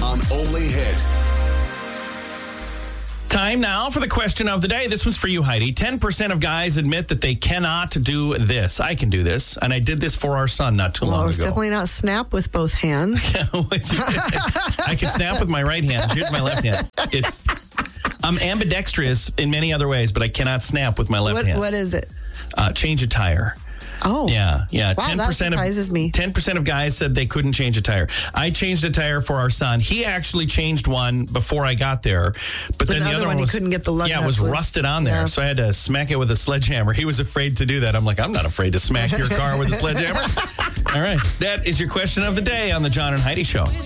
on Only Hit. Time now for the question of the day. This one's for you, Heidi. 10% of guys admit that they cannot do this. I can do this, and I did this for our son not too long ago. It's definitely not snap with both hands. I can snap with my right hand. Here's my left hand. I'm ambidextrous in many other ways, but I cannot snap with my left hand. What is it? Change a tire. Oh. Yeah. Wow, 10% that surprises me. 10% of guys said they couldn't change a tire. I changed a tire for our son. He actually changed one before I got there. But then the other one he couldn't get the lug nuts it was loose. rusted on there. Yeah. So I had to smack it with a sledgehammer. He was afraid to do that. I'm like, I'm not afraid to smack your car with a sledgehammer. All right. That is your question of the day on the John and Heidi Show.